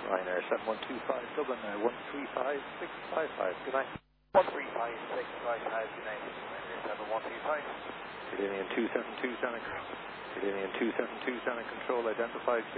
Ryanair 7125 Dublin, 135655. Good night. 135655, good night. Ryanair 7125. Canadian 272 Santa Control identified.